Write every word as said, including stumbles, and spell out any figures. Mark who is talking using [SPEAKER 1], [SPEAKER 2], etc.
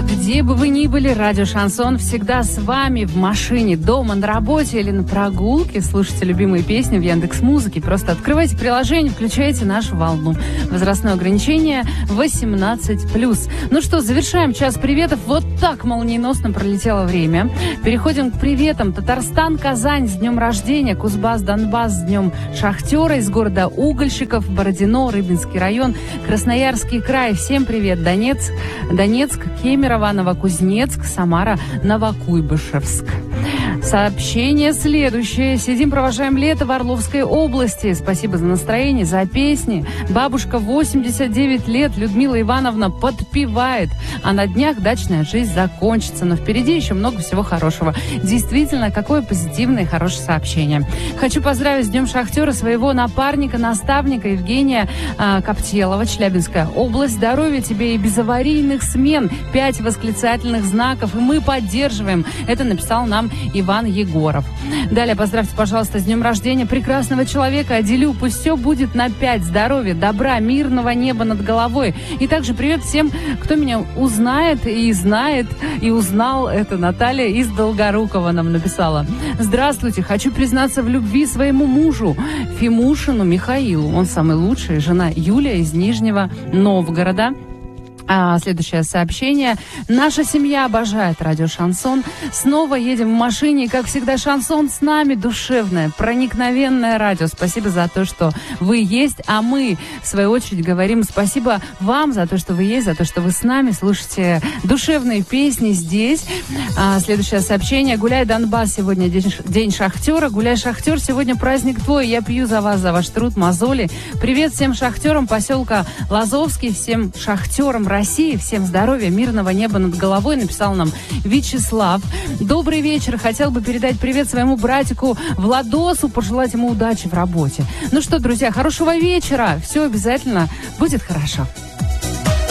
[SPEAKER 1] Где бы вы ни были, радио «Шансон» всегда с вами в машине, дома, на работе или на прогулке. Слушайте любимые песни в Яндекс.Музыке. Просто открывайте приложение, включайте нашу волну. Возрастное ограничение восемнадцать плюс. Ну что, завершаем час приветов. Вот так молниеносно пролетело время. Переходим к приветам. Татарстан, Казань с днем рождения. Кузбасс, Донбасс с днем шахтера. Из города Угольщиков, Бородино, Рыбинский район, Красноярский край. Всем привет. Донецк, Донецк, Кемерово, Новокузнецк, Самара, Новокуйбышевск. Сообщение следующее. Сидим, провожаем лето в Орловской области. Спасибо за настроение, за песни. Бабушка восемьдесят девять лет, Людмила Ивановна, подпевает. А на днях дачная жизнь закончится. Но впереди еще много всего хорошего. Действительно, какое позитивное и хорошее сообщение. Хочу поздравить с Днем шахтера своего напарника, наставника Евгения э, Коптелова, Челябинская область. Здоровья тебе и без аварийных смен. Пять восклицательных знаков. И мы поддерживаем. Это написал нам Иван Егоров. Далее поздравьте, пожалуйста, с днем рождения прекрасного человека. Аделю, пусть все будет на пять. Здоровья, добра, мирного неба над головой. И также привет всем, кто меня узнает и знает, и узнал. Это Наталья из Долгорукова нам написала. Здравствуйте, хочу признаться в любви своему мужу Фимушину Михаилу. Он самый лучший. Жена Юлия из Нижнего Новгорода. А, следующее сообщение. Наша семья обожает радио «Шансон». Снова едем в машине. И, как всегда, «Шансон» с нами. Душевное, проникновенное радио. Спасибо за то, что вы есть. А мы, в свою очередь, говорим спасибо вам за то, что вы есть, за то, что вы с нами. Слушайте душевные песни здесь. А, следующее сообщение. Гуляй, Донбасс. Сегодня день, день шахтера. Гуляй, шахтер. Сегодня праздник твой. Я пью за вас, за ваш труд, мозоли. Привет всем шахтерам поселка Лазовский. Всем шахтерам России. Всем здоровья, мирного неба над головой, написал нам Вячеслав. Добрый вечер. Хотел бы передать привет своему братику Владосу, пожелать ему удачи в работе. Ну что, друзья, хорошего вечера. Все обязательно будет хорошо.